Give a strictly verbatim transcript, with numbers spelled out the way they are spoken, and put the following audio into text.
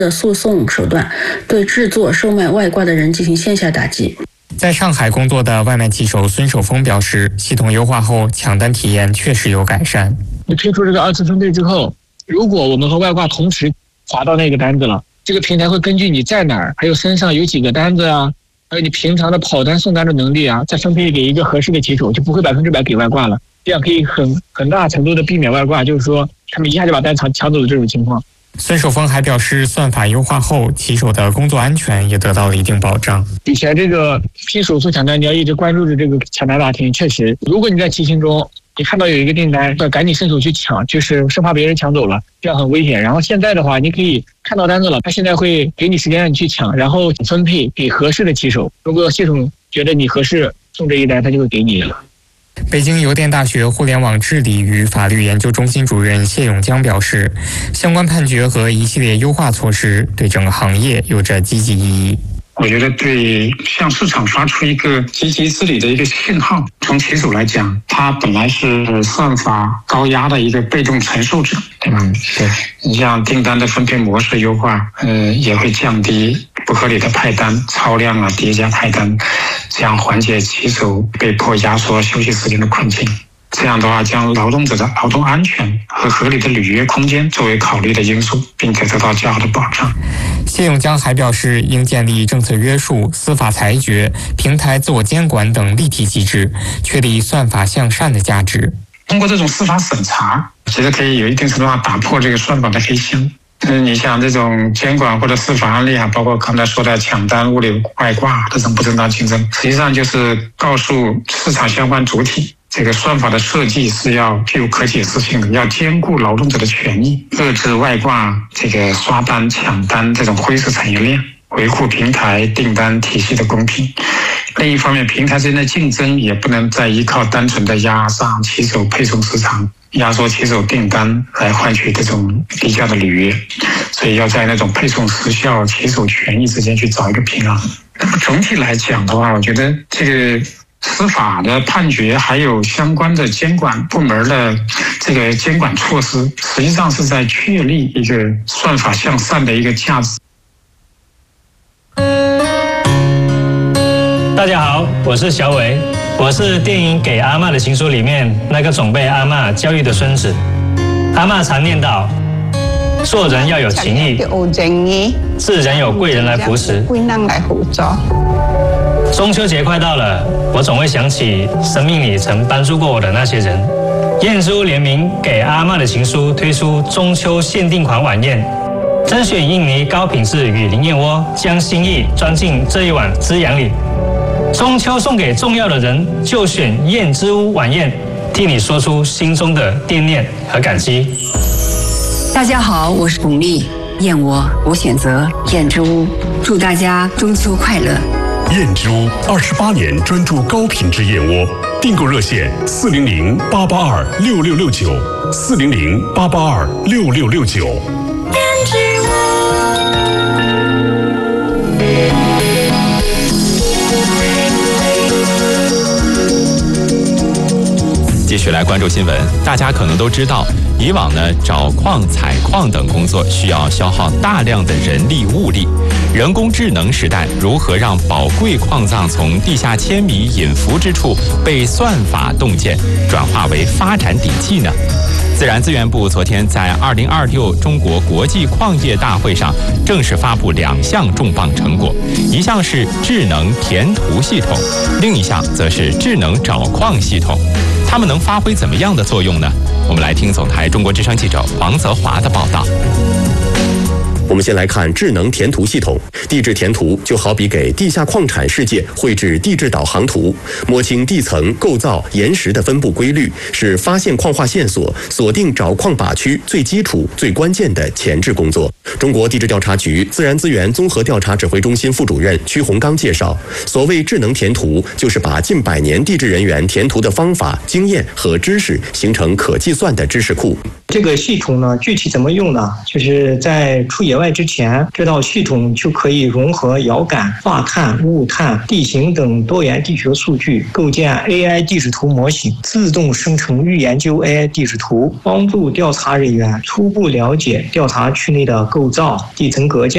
的诉讼手段，对制作、售卖外挂的人进行线下打击。 在上海工作的外卖骑手孙守峰表示，系统优化后抢单体验确实有改善。 你推出这个二次分配之后，如果我们和外挂同时划到那个单子了，这个平台会根据你在哪儿，还有身上有几个单子啊，还有你平常的跑单送单的能力啊，再分配给一个合适的骑手，就不会百分之百给外挂了。这样可以很很大程度的避免外挂，就是说他们一下就把单抢抢走的这种情况。 孙守峰还表示，算法优化后，骑手的工作安全也得到了一定保障。 以前这个拼手速抢单，你要一直关注着这个抢单大厅，确实，如果你在骑行中，你看到有一个订单，要赶紧伸手去抢，就是生怕别人抢走了，这样很危险。然后现在的话，你可以看到单子了，他现在会给你时间让你去抢，然后分配给合适的骑手。如果系统觉得你合适送这一单，他就会给你了。 北京邮电大学互联网治理与法律研究中心主任谢永江表示，相关判决和一系列优化措施对整个行业有着积极意义。 我觉得对向市场发出一个积极治理的一个信号。从骑手来讲，他本来是算法高压的一个被动承受者，对吧？嗯，对。你像订单的分配模式优化，呃，也会降低不合理的派单、超量啊、叠加派单，这样缓解骑手被迫压缩休息时间的困境。这样的话，将劳动者的劳动安全和合理的履约空间作为考虑的因素，并且得到较好的保障。 谢永江还表示，应建立政策约束、司法裁决、平台自我监管等立体机制，确立算法向善的价值。 通过这种司法审查，其实可以有一定程度上打破这个算法的黑箱。嗯，你像这种监管或者司法案例啊，包括刚才说的抢单、物流外挂这种不正当竞争，实际上就是告诉市场相关主体，这个算法的设计是要具有可解释性的，要兼顾劳动者的权益，遏制外挂、这个刷单、抢单这种灰色产业链，维护平台订单体系的公平。另一方面，平台之间的竞争也不能再依靠单纯的压上骑手配送时长、压缩骑手订单来换取这种低价的履约，所以要在那种配送时效、骑手权益之间去找一个平衡。那么总体来讲的话，我觉得这个司法的判决还有相关的监管部门的这个监管措施，实际上是在确立一个算法向善的一个价值。 大家好，我是小伟，我是电影《给阿嬷的情书》里面那个总被阿嬷教育的孙子。阿嬷常念叨，做人要有情义，自然有贵人来扶持。中秋节快到了，我总会想起生命里曾帮助过我的那些人。燕之屋联名《给阿嬷的情书》推出中秋限定款晚宴，甄选印尼高品质雨林燕窝，将心意装进这一碗滋养里。中秋送给重要的人，就选燕之屋晚宴，替你说出心中的惦念和感激。 大家好，我是巩俐，燕窝我选择燕之屋，祝大家中秋快乐。 燕之屋二十八年专注高品质燕窝，订购热线四零零八八二六六六九四零零八八二六六六九。燕之屋。 继续来关注新闻，大家可能都知道，以往呢找矿、采矿等工作需要消耗大量的人力物力。人工智能时代，如何让宝贵矿藏从地下千米隐伏之处被算法洞见，转化为发展底气呢？自然资源部昨天在二零二六中国国际矿业大会上正式发布两项重磅成果，一项是智能填图系统，另一项则是智能找矿系统。它们能发挥怎么样的作用呢？我们来听总台中国之声记者黄泽华的报道。 我们先来看智能填图系统。地质填图就好比给地下矿产世界绘制地质导航图，摸清地层构造、岩石的分布规律，是发现矿化线索、锁定找矿靶区最基础、最关键的前置工作。中国地质调查局自然资源综合调查指挥中心副主任屈洪刚介绍，所谓智能填图，就是把近百年地质人员填图的方法、经验和知识形成可计算的知识库。 这个系统呢，具体怎么用呢？就是在出野外之前，这套系统就可以融合遥感、化碳、雾碳、地形等多元地学数据，构建 A I 地质图模型，自动生成预研究 A I 地质图，帮助调查人员初步了解调查区内的构造、地层格架、